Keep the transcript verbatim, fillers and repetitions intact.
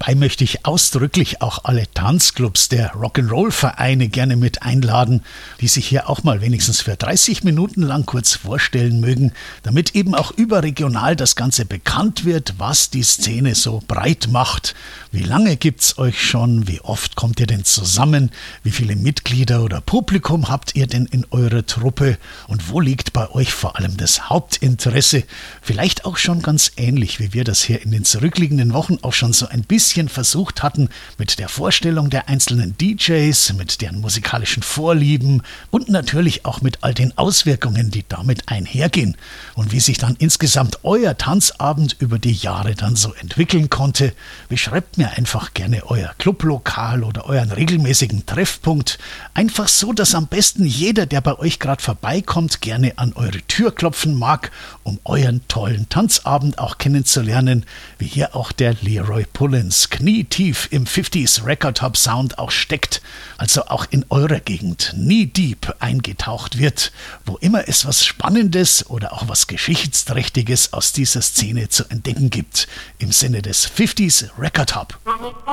Dabei möchte ich ausdrücklich auch alle Tanzclubs der Rock'n'Roll-Vereine gerne mit einladen, die sich hier auch mal wenigstens für dreißig Minuten lang kurz vorstellen mögen, damit eben auch überregional das Ganze bekannt wird, was die Szene so breit macht. Wie lange gibt's euch schon? Wie oft kommt ihr denn zusammen? Wie viele Mitglieder oder Publikum habt ihr denn in eurer Truppe? Und wo liegt bei euch vor allem das Hauptinteresse? Vielleicht auch schon ganz ähnlich, wie wir das hier in den zurückliegenden Wochen auch schon so ein bisschen versucht hatten, mit der Vorstellung der einzelnen D Js, mit deren musikalischen Vorlieben und natürlich auch mit all den Auswirkungen, die damit einhergehen. Und wie sich dann insgesamt euer Tanzabend über die Jahre dann so entwickeln konnte, beschreibt mir einfach gerne euer Clublokal oder euren regelmäßigen Treffpunkt. Einfach so, dass am besten jeder, der bei euch gerade vorbeikommt, gerne an eure Tür klopfen mag, um euren tollen Tanzabend auch kennenzulernen, wie hier auch der Leroy Pullins knietief im fünfziger Record Hub Sound auch steckt, also auch in eurer Gegend knee deep eingetaucht wird, wo immer es was Spannendes oder auch was Geschichtsträchtiges aus dieser Szene zu entdecken gibt, im Sinne des fünfziger Record Hub.